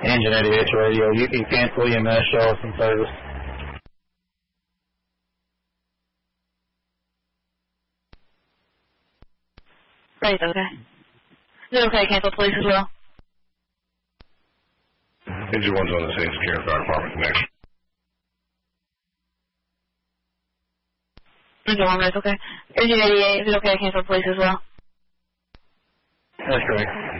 Engine 88 radio, you can cancel EMS, show us some service. Right, okay. Is it okay to cancel police as well? Engine 1's on the scene, securing fire department connection. Engine 1, right, okay. Engine 88, is it okay to cancel police as well? That's correct.